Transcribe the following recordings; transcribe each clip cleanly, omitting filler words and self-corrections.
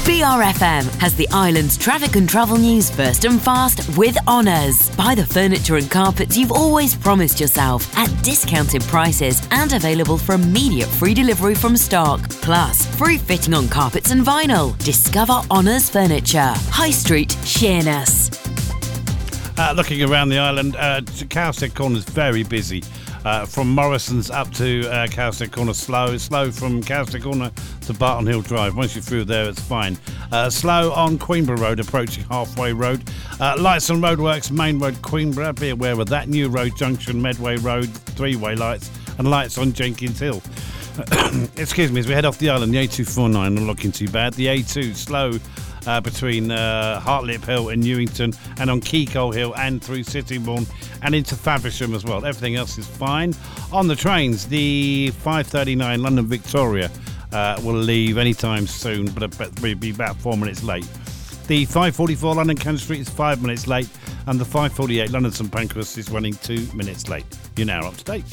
BRFM has the island's traffic and travel news first and fast with Honours. Buy the furniture and carpets you've always promised yourself at discounted prices and available for immediate free delivery from stock. Plus, free fitting on carpets and vinyl. Discover Honours Furniture. High Street, Sheerness. Looking around the island, Cowstead Corner is very busy. From Morrison's up to Cowstead Corner, slow from Cowstead Corner to Barton Hill Drive. Once you're through there, it's fine. Slow on Queenborough Road, approaching Halfway Road. Lights on Roadworks, Main Road, Queenborough. Be aware of that. New Road Junction, Medway Road, three-way lights, and lights on Jenkins Hill. Excuse me, as we head off the island, the A249 not looking too bad. The A2 slow between Hartlip Hill and Newington, and on Keacole Hill and through Sittingbourne and into Faversham as well. Everything else is fine. On the trains, the 5:39 London Victoria will leave anytime soon, but will be about 4 minutes late. The 5:44 London Cannon Street is 5 minutes late, and the 5:48 London St Pancras is running 2 minutes late. You're now up to date.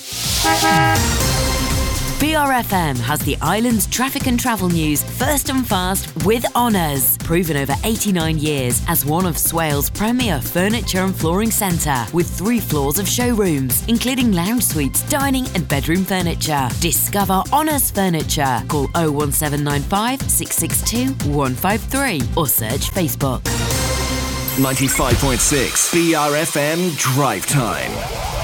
BRFM has the island's traffic and travel news first and fast with Honours. Proven over 89 years as one of Swales' premier furniture and flooring centre, with 3 floors of showrooms, including lounge suites, dining and bedroom furniture. Discover Honours Furniture. Call 01795 662 153 or search Facebook. 95.6 BRFM Drive Time.